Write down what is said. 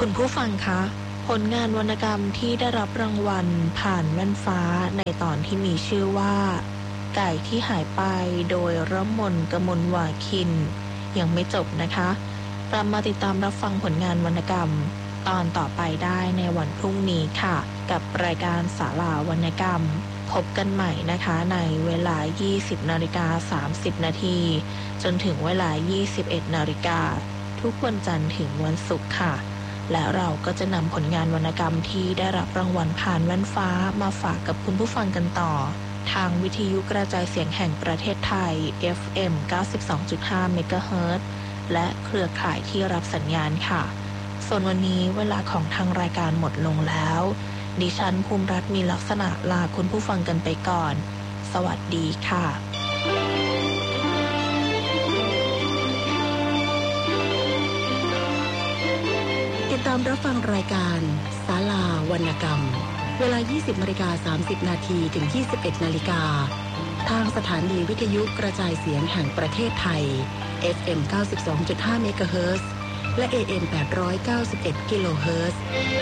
คุณผู้ฟังคะผลงานวรรณกรรมที่ได้รับรางวัลผ่านแว่นฟ้าในตอนที่มีชื่อว่าไก่ที่หายไปโดยระมนกมลวาคินยังไม่จบนะคะกลับมาติดตามรับฟังผลงานวรรณกรรมตอนต่อไปได้ในวันพรุ่งนี้ค่ะกับรายการศาลาวรรณกรรมพบกันใหม่นะคะในเวลา 20:30 นาทีจนถึงเวลา 21 นาฬิกาทุกวันจันทร์ถึงวันศุกร์ค่ะและเราก็จะนำผลงานวรรณกรรมที่ได้รับรางวัลผ่านแว่นฟ้ามาฝากกับคุณผู้ฟังกันต่อทางวิทยุกระจายเสียงแห่งประเทศไทย FM 92.5 เมกะเฮิรตซ์และเครือข่ายที่รับสัญญาณค่ะส่วนวันนี้เวลาของทางรายการหมดลงแล้วดิฉันภูมิรัตน์มีลักษณะลาคุณผู้ฟังกันไปก่อนสวัสดีค่ะติดตามรับฟังรายการศาลาวรรณกรรมเวลา 20:30 นาทีถึง 21 นาฬิกาทางสถานีวิทยุกระจายเสียงแห่งประเทศไทย FM 92.5 เมกะเฮิรตซ์และ AM 891 กิโลเฮิรตซ์